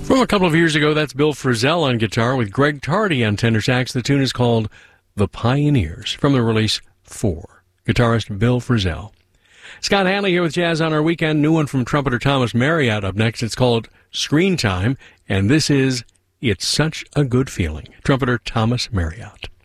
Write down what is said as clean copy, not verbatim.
From a couple of years ago, that's Bill Frisell on guitar with Greg Tardy on tenor sax. The tune is called The Pioneers from the release 4. Guitarist Bill Frisell. Scott Hanley here with Jazz on Our Weekend. New one from trumpeter Thomas Marriott up next. It's called Screen Time, and this is It's Such a Good Feeling. Trumpeter Thomas Marriott.